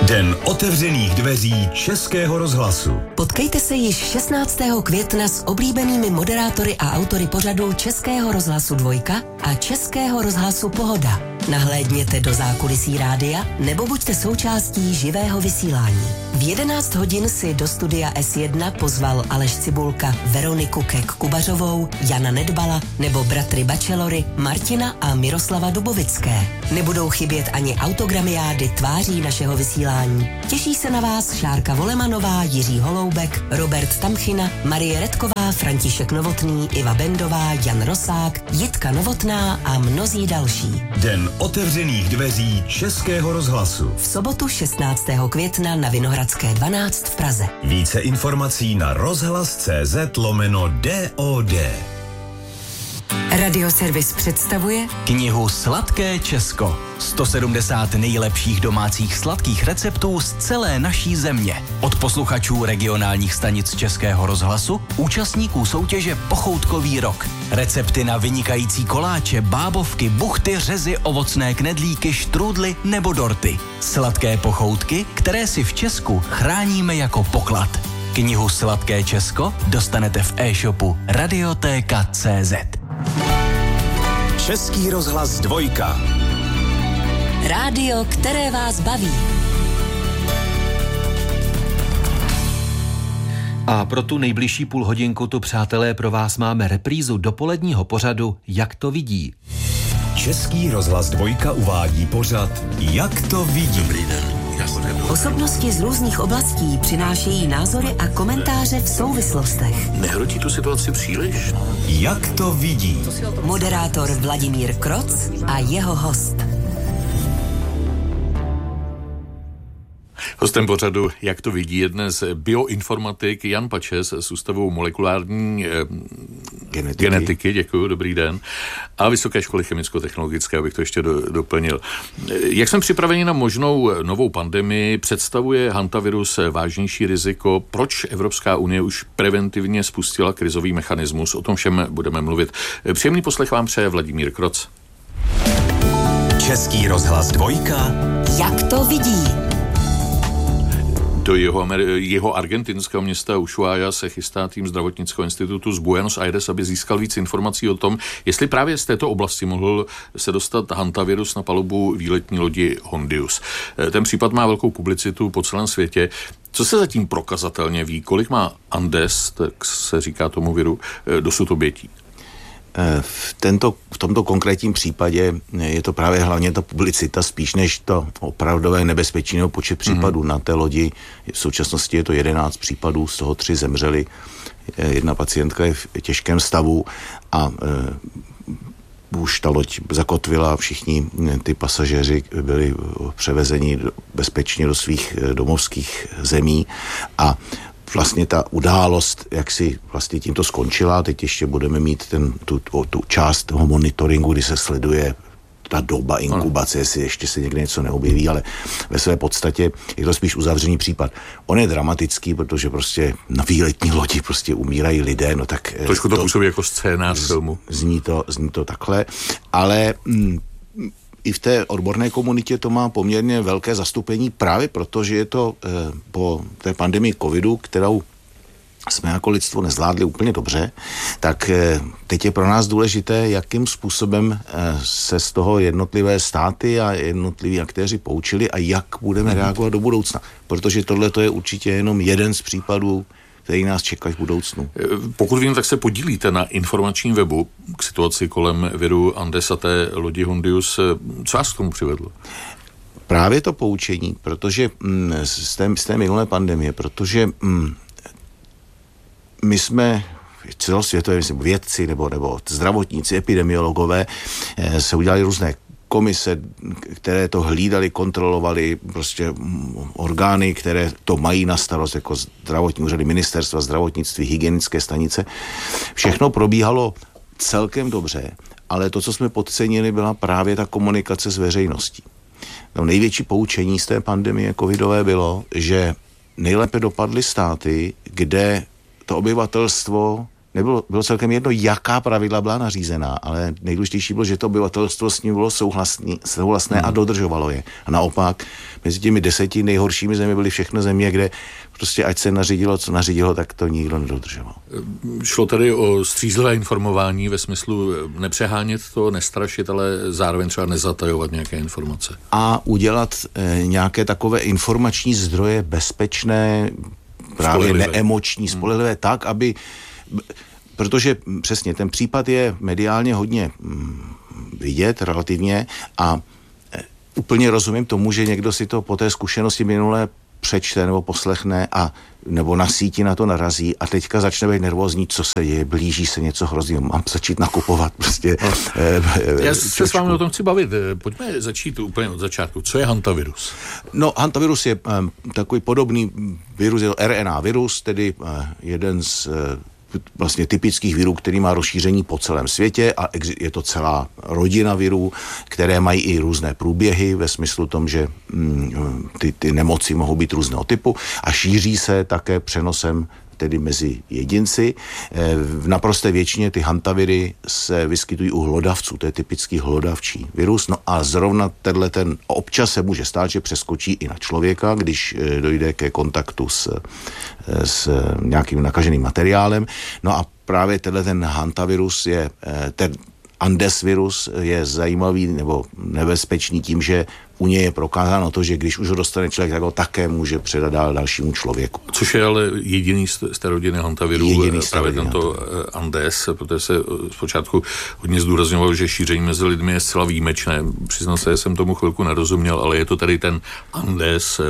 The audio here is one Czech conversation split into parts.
Den otevřených dveří Českého rozhlasu. Potkejte se již 16. května s oblíbenými moderátory a autory pořadů Českého rozhlasu Dvojka a Českého rozhlasu Pohoda. Nahlédněte do zákulisí rádia nebo buďte součástí živého vysílání. V 11 hodin si do studia S1 pozval Aleš Cibulka Veroniku Kek-Kubařovou, Jana Nedbala nebo bratry Bachelory Martina a Miroslava Dubovické. Nebudou chybět ani autogramiády tváří našeho vysílání. Těší se na vás Šárka Volemanová, Jiří Holoubek, Robert Tamchina, Marie Redková, František Novotný, Iva Bendová, Jan Rosák, Jitka Novotná a mnozí další. Den otevřených dveří Českého rozhlasu. V sobotu 16. května na Vinohradské 12 v Praze. Více informací na rozhlas.cz/DOD. Radioservis představuje knihu Sladké Česko. 170 nejlepších domácích sladkých receptů z celé naší země. Od posluchačů regionálních stanic Českého rozhlasu, účastníků soutěže Pochoutkový rok. Recepty na vynikající koláče, bábovky, buchty, řezy, ovocné knedlíky, štrůdly nebo dorty. Sladké pochoutky, které si v Česku chráníme jako poklad. Knihu Sladké Česko dostanete v e-shopu Radiotéka.cz. Český rozhlas Dvojka. Rádio, které vás baví. A pro tu nejbližší půlhodinku tu, přátelé, pro vás máme reprízu dopoledního pořadu Jak to vidí. Český rozhlas Dvojka uvádí pořad Jak to vidí. Dobrý den. Osobnosti z různých oblastí přinášejí názory a komentáře v souvislostech. Nehrotí tu situaci příliš? Jak to vidí. Moderátor Vladimír Kroc a jeho host. Hostem pořadu, jak to vidí, je dnes bioinformatik Jan Pačes z Ústavu molekulární genetiky. Děkuji, dobrý den. A Vysoké školy chemicko-technologické, abych to ještě doplnil. Jak jsme připraveni na možnou novou pandemii, představuje hantavirus vážnější riziko? Proč Evropská unie už preventivně spustila krizový mechanismus? O tom všem budeme mluvit. Příjemný poslech vám přeje Vladimír Kroc. Český rozhlas Dvojka. Jak to vidí? Do jeho argentinského města Ushuaia se chystá tým zdravotnického institutu z Buenos Aires, aby získal víc informací o tom, jestli právě z této oblasti mohl se dostat hantavirus na palubu výletní lodi Hondius. Ten případ má velkou publicitu po celém světě. Co se zatím prokazatelně ví? Kolik má Andes, tak se říká tomu viru, dosud obětí? V tomto konkrétním případě je to právě hlavně ta publicita spíš než to opravdové nebezpečí nebo počet případů na té lodi. V současnosti je to 11 případů, z toho 3 zemřeli. Jedna pacientka je v těžkém stavu a už ta loď zakotvila, všichni ty pasažéři byli převezeni bezpečně do svých domovských zemí a vlastně ta událost, jak si vlastně tímto skončila, teď ještě budeme mít tu část toho monitoringu, kdy se sleduje ta doba inkubace, jestli ještě se někde něco neobjeví, ale ve své podstatě je to spíš uzavřený případ. On je dramatický, protože prostě na výletní lodi prostě umírají lidé, no tak... Trošku to působí jako scénář filmu. Zní to takhle, ale... I v té odborné komunitě to má poměrně velké zastoupení právě proto, že je to po té pandemii covidu, kterou jsme jako lidstvo nezvládli úplně dobře, tak teď je pro nás důležité, jakým způsobem se z toho jednotlivé státy a jednotliví aktéři poučili a jak budeme reagovat do budoucna. Protože tohle to je určitě jenom jeden z případů, který nás čekají v budoucnu. Pokud vím, tak se podílíte na informačním webu k situaci kolem viru Andes a té lodi Hondius. Co vás k tomu přivedlo? Právě to poučení, protože z té minulé pandemie, protože my jsme celosvětové vědci nebo zdravotníci, epidemiologové se udělali různé komise, které to hlídali, kontrolovali, prostě orgány, které to mají na starost, jako zdravotní úřady, ministerstva zdravotnictví, hygienické stanice. Všechno probíhalo celkem dobře, ale to, co jsme podcenili, byla právě ta komunikace s veřejností. No, největší poučení z té pandemie covidové bylo, že nejlépe dopadly státy, kde to obyvatelstvo bylo celkem jedno, jaká pravidla byla nařízená, ale nejdůležitější bylo, že to obyvatelstvo s ním bylo souhlasné a dodržovalo je. A naopak, mezi těmi 10 nejhoršími zeměmi byly všechny země, kde prostě ať se nařídilo, co nařídilo, tak to nikdo nedodržoval. Šlo tady o střízlivé informování ve smyslu nepřehánět to, nestrašit, ale zároveň třeba nezatajovat nějaké informace. A udělat nějaké takové informační zdroje bezpečné, právě neemoční, spolehlivé, tak, aby... Protože přesně, ten případ je mediálně hodně vidět relativně a úplně rozumím tomu, že někdo si to po té zkušenosti minulé přečte nebo poslechne a nebo na síti na to narazí a teďka začne být nervózní, co se děje, blíží se něco hroznýho, mám začít nakupovat prostě. Já se s vámi o tom chci bavit. Pojďme začít úplně od začátku. Co je hantavirus? No, hantavirus je takový podobný virus, je to RNA virus, tedy jeden z vlastně typických virů, který má rozšíření po celém světě a je to celá rodina virů, které mají i různé průběhy ve smyslu tom, že ty nemoci mohou být různého typu a šíří se také přenosem tedy mezi jedinci. V naprosté většině ty hantaviry se vyskytují u hlodavců, to je typický hlodavčí virus. No a zrovna ten občas se může stát, že přeskočí i na člověka, když dojde ke kontaktu s nějakým nakaženým materiálem. No a právě ten hantavirus je, ten Andes virus je zajímavý nebo nebezpečný tím, že u něj je prokázáno to, že když už ho dostane člověk, tak ho také může předat dál dalšímu člověku. Což je ale jediný z té rodiny hantavirů, právě tento Andes, protože se zpočátku hodně zdůrazňovalo, že šíření mezi lidmi je zcela výjimečné. Přiznám se, jsem tomu chvilku nerozuměl, ale je to tady ten Andes,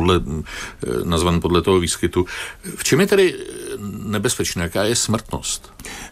nazvan podle toho výskytu. V čem je tedy nebezpečný? Jaká je smrtnost?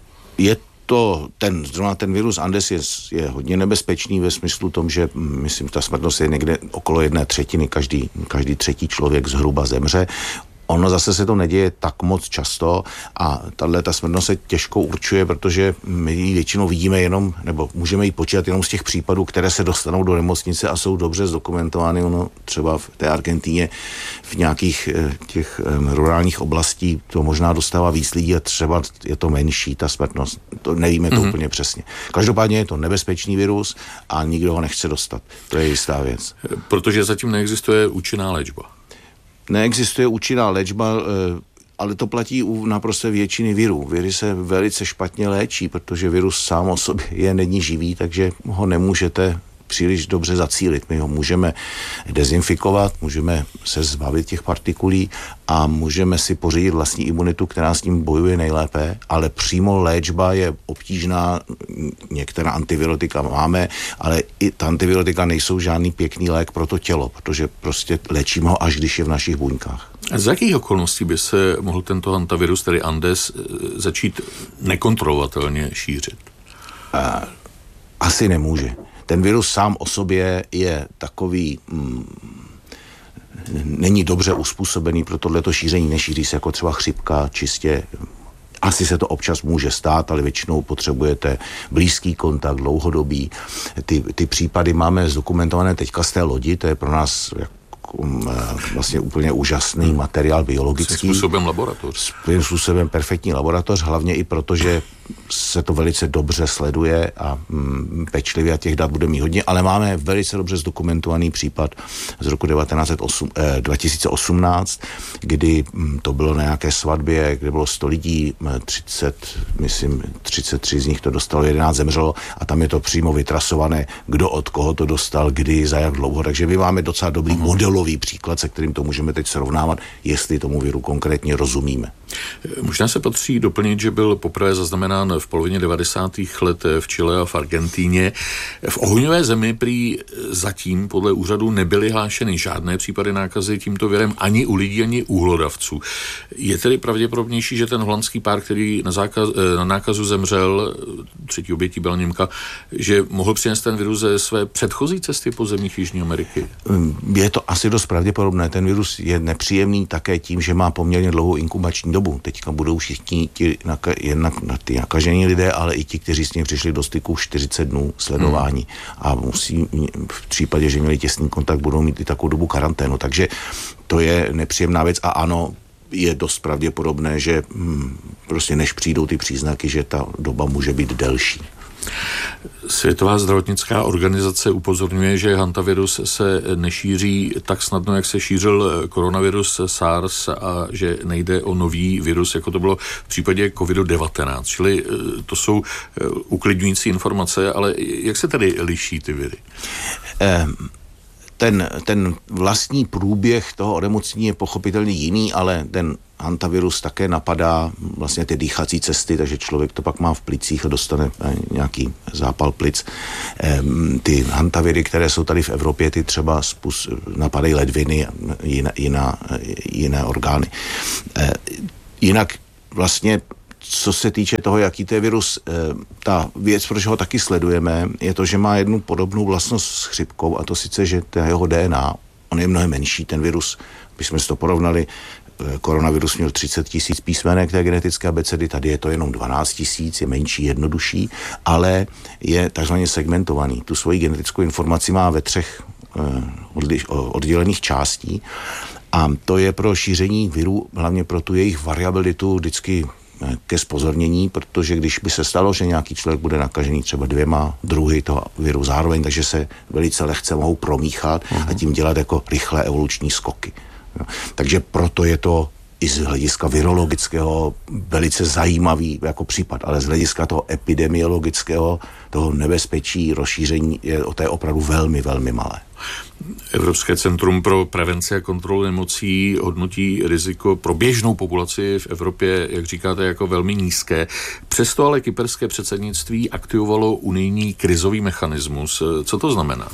Zrovna ten virus Andes je hodně nebezpečný ve smyslu tom, že myslím, ta smrtnost je někde okolo 1/3, každý třetí člověk zhruba zemře. Ono zase se to neděje tak moc často a ta smrtnost se těžko určuje, protože my ji většinou vidíme jenom, nebo můžeme ji počítat jenom z těch případů, které se dostanou do nemocnice a jsou dobře zdokumentovány. Ono třeba v té Argentíně v nějakých těch rurálních oblastí to možná dostává víc lidí a třeba je to menší, ta smrtnost. To nevíme to úplně přesně. Každopádně je to nebezpečný virus a nikdo ho nechce dostat. To je jistá věc. Protože zatím neexistuje účinná léčba. Neexistuje účinná léčba, ale to platí u naprosto většiny virů. Viry se velice špatně léčí, protože virus sám o sobě není živý, takže ho nemůžete příliš dobře zacílit. My ho můžeme dezinfikovat, můžeme se zbavit těch partikulí a můžeme si pořídit vlastní imunitu, která s ním bojuje nejlépe, ale přímo léčba je obtížná. Některá antivirotika máme, ale i ta antivirotika nejsou žádný pěkný lék pro to tělo, protože prostě léčíme ho, až když je v našich buňkách. A z jakých okolností by se mohl tento hantavirus, tedy Andes, začít nekontrolovatelně šířit? Asi nemůže. Ten virus sám o sobě je takový, není dobře uspůsobený pro tohleto šíření, nešíří se jako třeba chřipka čistě. Asi se to občas může stát, ale většinou potřebujete blízký kontakt, dlouhodobý. Ty případy máme zdokumentované teďka z té lodi, to je pro nás vlastně úplně úžasný materiál biologický. Svým způsobem laboratoř. Svým způsobem perfektní laboratoř, hlavně i proto, že se to velice dobře sleduje a pečlivě a těch dat bude mít hodně, ale máme velice dobře zdokumentovaný případ z roku 2018, kdy to bylo na nějaké svatbě, kde bylo 100 lidí, 33 z nich to dostalo, 11 zemřelo a tam je to přímo vytrasované, kdo od koho to dostal, kdy, za jak dlouho, takže my máme docela dobrý modelový příklad, se kterým to můžeme teď srovnávat, jestli tomu viru konkrétně rozumíme. Možná se patří doplnit, že byl poprvé zaznamenán v polovině 90. let v Chile a v Argentíně. V ohňové zemi prý zatím podle úřadu nebyly hlášeny žádné případy nákazy tímto virem ani u lidí, ani u hlodavců. Je tedy pravděpodobnější, že ten holandský pár, který na nákazu zemřel, třetí obětí byla Němka, že mohl přinést ten virus ze své předchozí cesty po zemích Jižní Ameriky? Je to asi dost pravděpodobné. Ten virus je nepříjemný také tím, že má poměrně dlouhou inkubační dobu. Teďka budou všichni ty nakažení lidé, ale i ti, kteří s ním přišli do styku 40 dnů sledování a musí v případě, že měli těsný kontakt, budou mít i takovou dobu karanténu. Takže to je nepříjemná věc a ano, je dost pravděpodobné, že prostě než přijdou ty příznaky, že ta doba může být delší. Světová zdravotnická organizace upozorňuje, že hantavirus se nešíří tak snadno, jak se šířil koronavirus SARS a že nejde o nový virus, jako to bylo v případě COVID-19. Čili to jsou uklidňující informace, ale jak se tedy liší ty viry? Ten vlastní průběh toho onemocnění je pochopitelně jiný, ale ten hantavirus také napadá vlastně ty dýchací cesty, takže člověk to pak má v plicích a dostane nějaký zápal plic. Ty hantaviry, které jsou tady v Evropě, ty třeba napadají ledviny a jiné orgány. Jinak vlastně co se týče toho, jaký to je virus, ta věc, proč ho taky sledujeme, je to, že má jednu podobnou vlastnost s chřipkou, a to sice, že jeho DNA, on je mnohem menší, ten virus, když jsme si to porovnali, koronavirus měl 30 000 písmenek té genetické abecedy, tady je to jenom 12 000, je menší, jednodušší, ale je takzvaně segmentovaný. Tu svoji genetickou informaci má ve 3 oddělených částí a to je pro šíření virů, hlavně pro tu jejich variabilitu vždycky ke zpozornění, protože když by se stalo, že nějaký člověk bude nakažený třeba 2 druhy toho viru zároveň, takže se velice lehce mohou promíchat a tím dělat jako rychlé evoluční skoky. Takže proto je to i z hlediska virologického velice zajímavý jako případ, ale z hlediska toho epidemiologického, toho nebezpečí, rozšíření, to je opravdu velmi, velmi malé. Evropské centrum pro prevenci a kontrolu nemocí hodnotí riziko pro běžnou populaci v Evropě, jak říkáte, jako velmi nízké. Přesto ale kyperské předsednictví aktivovalo unijní krizový mechanismus. Co to znamená?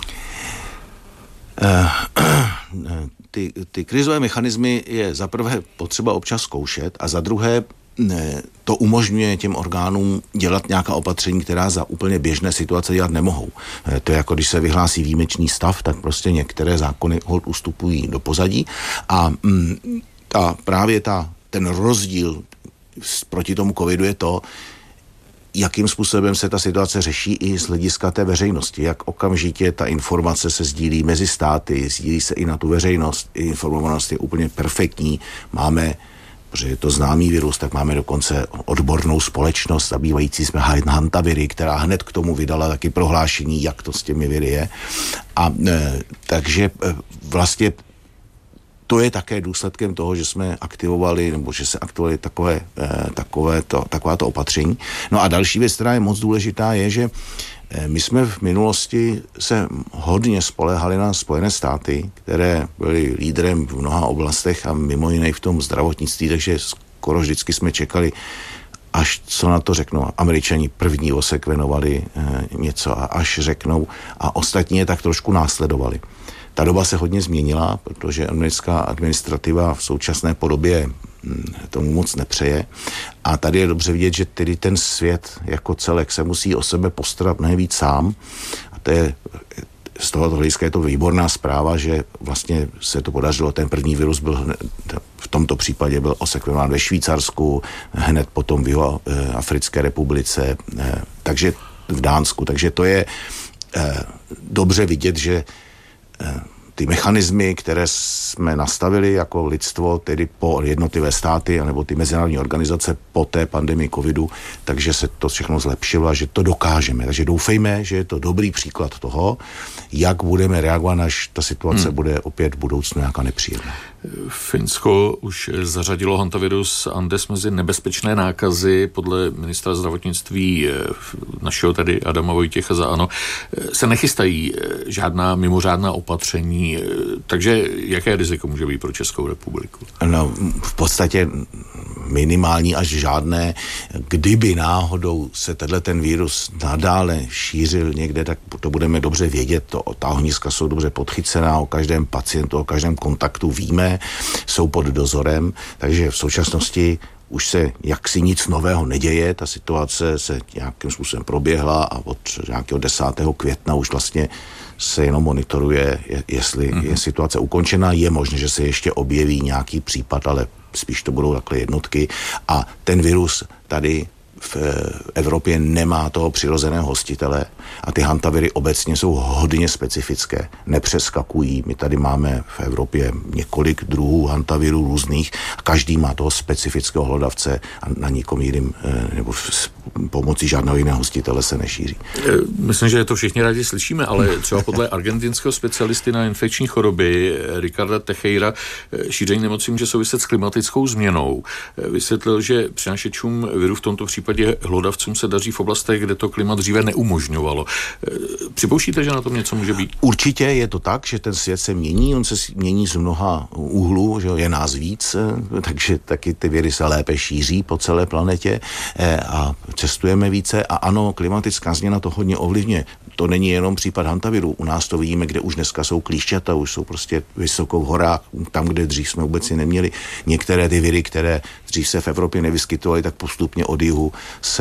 Ty krizové mechanismy je za prvé potřeba občas zkoušet a za druhé to umožňuje těm orgánům dělat nějaká opatření, která za úplně běžné situace dělat nemohou. To je jako když se vyhlásí výjimečný stav, tak prostě některé zákony holt ustupují do pozadí a právě ten rozdíl proti tomu covidu je to, jakým způsobem se ta situace řeší i z hlediska té veřejnosti, jak okamžitě ta informace se sdílí mezi státy, sdílí se i na tu veřejnost, informovanost je úplně perfektní, máme, protože je to známý virus, tak máme dokonce odbornou společnost zabývající jsme hantaviry, která hned k tomu vydala taky prohlášení, jak to s těmi viry je. A takže vlastně to je také důsledkem toho, že jsme aktivovali, nebo že se aktivovali takováto opatření. No a další věc, která je moc důležitá, je, že my jsme v minulosti se hodně spoléhali na Spojené státy, které byly lídrem v mnoha oblastech a mimo jiné v tom zdravotnictví, takže skoro vždycky jsme čekali, až co na to řeknou. Američani první osekvenovali něco a až řeknou a ostatní je tak trošku následovali. Ta doba se hodně změnila, protože americká administrativa v současné podobě tomu moc nepřeje. A tady je dobře vidět, že tedy ten svět jako celek se musí o sebe postarat mnohem víc sám. A to je, z tohoto hlediska je to výborná zpráva, že vlastně se to podařilo. Ten první virus byl v tomto případě byl osekvenován ve Švýcarsku, hned potom v Africké republice, takže v Dánsku. Takže to je dobře vidět, že ty mechanismy, které jsme nastavili jako lidstvo, tedy po jednotlivé státy, anebo ty mezinárodní organizace po té pandemii covidu, takže se to všechno zlepšilo a že to dokážeme. Takže doufejme, že je to dobrý příklad toho, jak budeme reagovat, až ta situace bude opět v budoucnu nějaká nepříjemná. Finsko už zařadilo hantavirus Andes mezi nebezpečné nákazy. Podle ministra zdravotnictví našeho tady Adama Vojtěcha za ANO se nechystají žádná mimořádná opatření. Takže jaké riziko může být pro Českou republiku? No, v podstatě minimální až žádné. Kdyby náhodou se ten vírus nadále šířil někde, tak to budeme dobře vědět. Ta ohniska jsou dobře podchycená, o každém pacientu, o každém kontaktu víme, jsou pod dozorem, takže v současnosti už se jaksi nic nového neděje, ta situace se nějakým způsobem proběhla a od nějakého 10. května už vlastně se jenom monitoruje, jestli je situace ukončena. Je možné, že se ještě objeví nějaký případ, ale spíš to budou takhle jednotky a ten virus tady v Evropě nemá toho přirozeného hostitele a ty hantaviry obecně jsou hodně specifické, nepřeskakují. My tady máme v Evropě několik druhů hantavirů různých a každý má toho specifického hlodavce a na nikom jiným nebo s pomocí žádného jiného hostitele se nešíří. Myslím, že to všichni rádi slyšíme, ale třeba podle argentinského specialisty na infekční choroby Ricarda Teixeira šíření nemocí může souviset s klimatickou změnou. Vysvětlil, že přenášečům viru v tomto případě hlodavcům se daří v oblastech, kde to klima dříve neumožňovalo. Připouštíte, že na tom něco může být? Určitě je to tak, že ten svět se mění, on se mění z mnoha úhlů, že je nás víc, takže taky ty viry se lépe šíří po celé planetě a cestujeme více a ano, klimatická změna to hodně ovlivňuje. To není jenom případ hantaviru. U nás to vidíme, kde už dneska jsou klíšťata, už jsou prostě vysoko v horách, tam, kde dřív jsme vůbec neměli. Některé ty viry, které dřív se v Evropě nevyskytovaly, tak postupně od jihu se